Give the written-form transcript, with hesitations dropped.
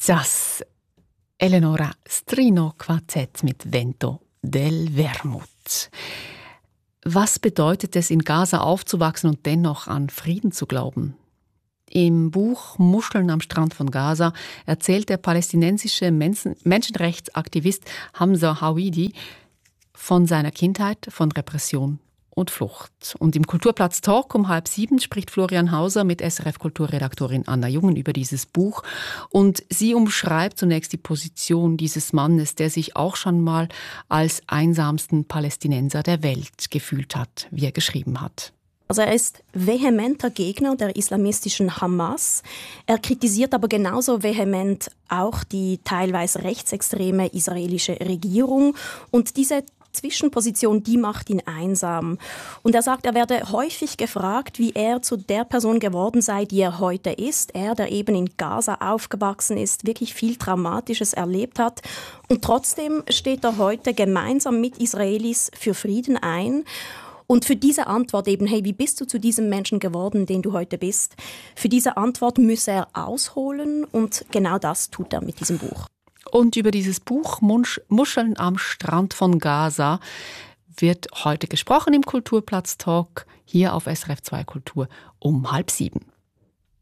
Das Eleonora Strino Quartett mit Vento del Vermouth. Was bedeutet es, in Gaza aufzuwachsen und dennoch an Frieden zu glauben? Im Buch Muscheln am Strand von Gaza erzählt der palästinensische Menschenrechtsaktivist Hamza Hawidi von seiner Kindheit, von Repression und Flucht. Und im Kulturplatz Talk um 6:30 spricht Florian Hauser mit SRF-Kulturredaktorin Anna Jungen über dieses Buch. Und sie umschreibt zunächst die Position dieses Mannes, der sich auch schon mal als einsamsten Palästinenser der Welt gefühlt hat, wie er geschrieben hat. Also er ist vehementer Gegner der islamistischen Hamas. Er kritisiert aber genauso vehement auch die teilweise rechtsextreme israelische Regierung. Und diese Zwischenposition, die macht ihn einsam. Und er sagt, er werde häufig gefragt, wie er zu der Person geworden sei, die er heute ist. Er, der eben in Gaza aufgewachsen ist, wirklich viel Traumatisches erlebt hat. Und trotzdem steht er heute gemeinsam mit Israelis für Frieden ein. Und für diese Antwort eben, hey, wie bist du zu diesem Menschen geworden, den du heute bist? Für diese Antwort müsse er ausholen und genau das tut er mit diesem Buch. Und über dieses Buch Muscheln am Strand von Gaza wird heute gesprochen im Kulturplatz Talk hier auf SRF 2 Kultur um 6:30.